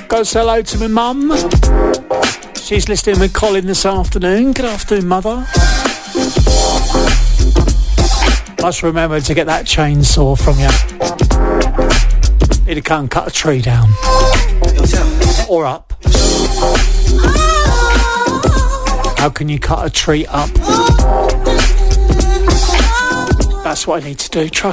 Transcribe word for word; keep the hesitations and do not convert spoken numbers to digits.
Go say hello to my mum. She's listening with Colin this afternoon. Good afternoon, mother. Must remember to get that chainsaw from you. Need to come and cut a tree down. Or up. How can you cut a tree up? That's what I need to do, trust